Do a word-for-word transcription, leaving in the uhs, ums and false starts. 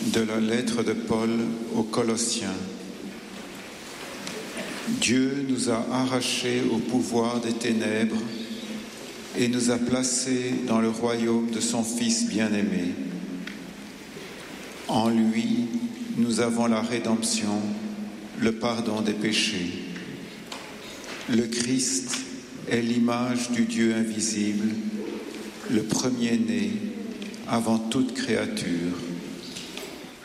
De la lettre de Paul aux Colossiens. Dieu nous a arrachés au pouvoir des ténèbres et nous a placés dans le royaume de son Fils bien-aimé. En lui, nous avons la rédemption, le pardon des péchés. Le Christ est l'image du Dieu invisible, le premier-né avant toute créature.